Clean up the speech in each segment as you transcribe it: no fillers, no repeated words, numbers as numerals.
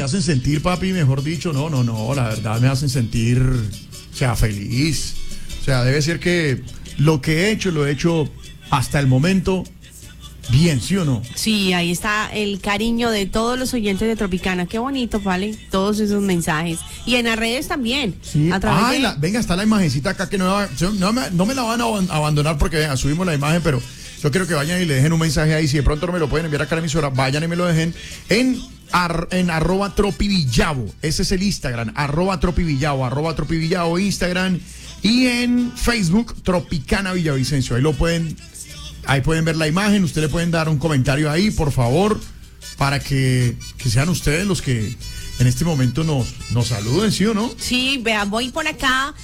hacen sentir, papi, mejor dicho, no, la verdad me hacen sentir, o sea, feliz. O sea, debe ser que lo que he hecho, lo he hecho hasta el momento bien, ¿sí o no? Sí, ahí está el cariño de todos los oyentes de Tropicana. Qué bonito, ¿vale? Todos esos mensajes. Y en las redes también. Sí. A través de... venga, está la imagencita acá que no me la van a abandonar porque venga, subimos la imagen, pero yo quiero que vayan y le dejen un mensaje ahí. Si de pronto no me lo pueden enviar acá a la emisora, vayan y me lo dejen en @tropivillavo. Ese es el Instagram, @tropivillavo Instagram, y en Facebook Tropicana Villavicencio. Ahí pueden ver la imagen, ustedes le pueden dar un comentario ahí, por favor, para que sean ustedes los que en este momento nos saluden, ¿sí o no? Sí, vean, voy por acá,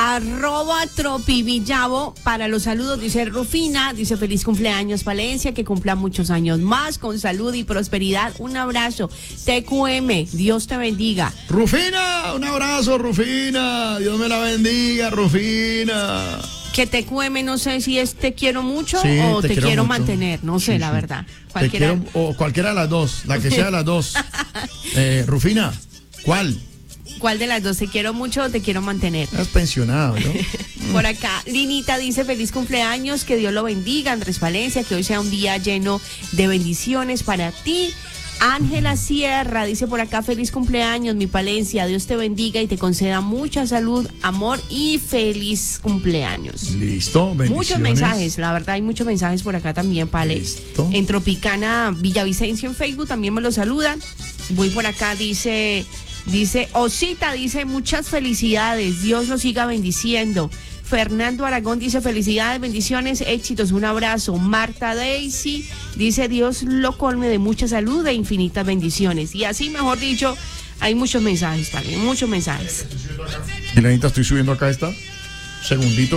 @tropivillavo para los saludos, dice Rufina, dice feliz cumpleaños Palencia, que cumpla muchos años más, con salud y prosperidad, un abrazo, TQM, Dios te bendiga. Rufina, un abrazo, Rufina, Dios me la bendiga, Rufina. Que TQM no sé si es te quiero mucho Sí, o te quiero mucho. mantener, no sé, Sí, la sí. verdad. Te quiero, o cualquiera de las dos, la que sea de las dos. Rufina, ¿cuál? ¿Cuál de las dos? ¿Te quiero mucho o te quiero mantener? Es pensionado, ¿no? Por acá, Linita dice feliz cumpleaños, que Dios lo bendiga, Andrés Valencia, que hoy sea un día lleno de bendiciones para ti. Ángela Sierra dice por acá, feliz cumpleaños, mi Palencia, Dios te bendiga y te conceda mucha salud, amor y feliz cumpleaños. Listo, bendiciones. Muchos mensajes, la verdad hay muchos mensajes por acá también, Pale. Listo. En Tropicana Villavicencio en Facebook también me lo saludan. Voy por acá, dice Osita, dice muchas felicidades, Dios lo siga bendiciendo. Fernando Aragón dice felicidades, bendiciones, éxitos, un abrazo. Marta Daisy dice Dios lo colme de mucha salud e infinitas bendiciones. Y así, mejor dicho, hay muchos mensajes, ¿vale? Muchos mensajes. Milenita, estoy subiendo acá esta. Segundito.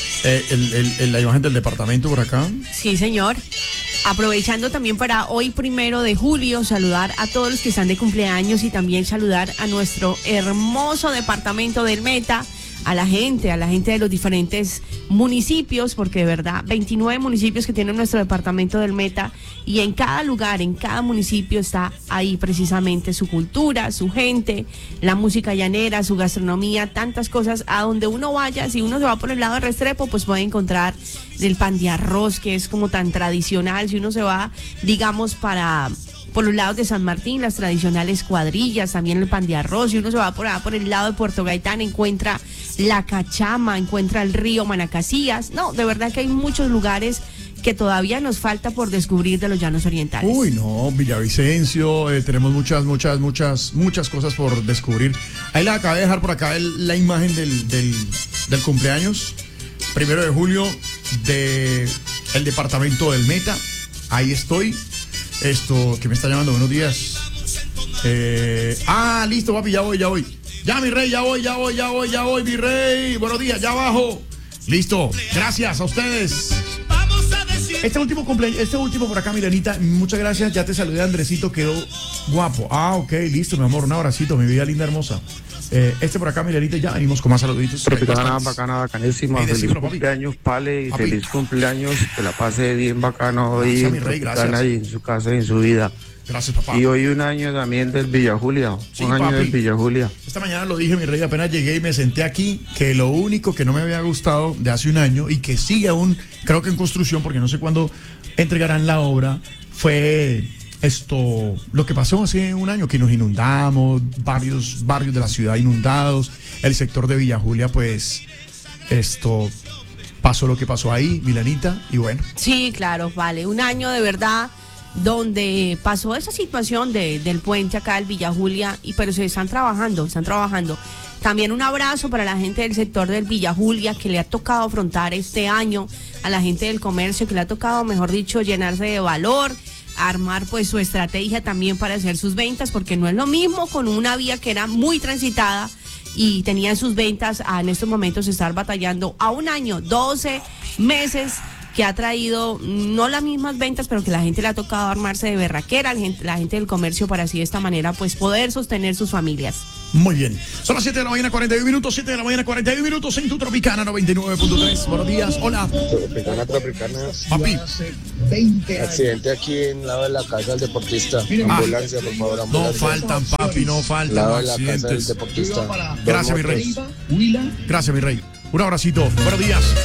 La imagen del departamento por acá. Sí, señor. Aprovechando también para hoy 1 de julio, saludar a todos los que están de cumpleaños y también saludar a nuestro hermoso departamento del Meta, a la gente de los diferentes municipios, porque de verdad 29 municipios que tiene nuestro departamento del Meta, y en cada lugar, en cada municipio está ahí precisamente su cultura, su gente, la música llanera, su gastronomía, tantas cosas. A donde uno vaya, si uno se va por el lado de Restrepo, pues puede encontrar el pan de arroz, que es como tan tradicional. Si uno se va, digamos, por los lados de San Martín, las tradicionales cuadrillas, también el pan de arroz. Si uno se va por el lado de Puerto Gaitán, encuentra la cachama, encuentra el río Manacasías. No, de verdad que hay muchos lugares que todavía nos falta por descubrir de los llanos orientales. Uy, no, Villavicencio, tenemos muchas cosas por descubrir. Ahí la acabé de dejar por acá la imagen del cumpleaños, 1 de julio, del departamento del Meta. Ahí estoy. Esto que me está llamando, buenos días. Listo, papi, ya voy. Ya, mi rey, ya voy, mi rey. Buenos días, ya abajo. Listo, gracias a ustedes. Este último por acá, Milenita, muchas gracias. Ya te saludé, Andresito, quedó guapo. Ok, listo, mi amor, un abracito, mi vida linda, hermosa. Por acá, Milenita, ya venimos con más saluditos. Tropicana, bacana, bacanísima. Ay, Feliz decímelo, papi. cumpleaños, Pale, y Papi. feliz cumpleaños. Que la pase bien bacano hoy Gracias, en mi rey, Tropicana gracias. y en su casa y en su vida. Gracias, papá. Y hoy un año también del Villa Julia. Sí, un año papi. del Villa Julia. Esta mañana lo dije, mi rey, apenas llegué y me senté aquí, que lo único que no me había gustado de hace un año y que sigue aún, creo que en construcción, porque no sé cuándo entregarán la obra, fue lo que pasó hace un año, que nos inundamos, varios barrios de la ciudad inundados, el sector de Villa Julia, pues, pasó lo que pasó ahí, Milanita, y bueno. Sí, claro, vale. Un año de verdad donde pasó esa situación del puente acá del Villa Julia, pero se están trabajando. También un abrazo para la gente del sector del Villa Julia, que le ha tocado afrontar este año, a la gente del comercio, que le ha tocado, mejor dicho, llenarse de valor, armar pues su estrategia también para hacer sus ventas, porque no es lo mismo con una vía que era muy transitada y tenía sus ventas, en estos momentos estar batallando a un año, 12 meses, que ha traído no las mismas ventas, pero que la gente le ha tocado armarse de berraquera, la gente del comercio, para así de esta manera pues poder sostener sus familias. Muy bien. Son las 7 de la mañana, 41 minutos. 7 de la mañana, 41 minutos en tu Tropicana 99.3. Buenos días. Hola. Tropicana. Papi. Accidente aquí en lado de la casa del deportista. Ambulancia, por favor, No ambulancia. faltan, papi, no faltan Lado de la casa del accidentes. deportista. Gracias, mi rey. Gracias, mi rey. Un abracito. Buenos días.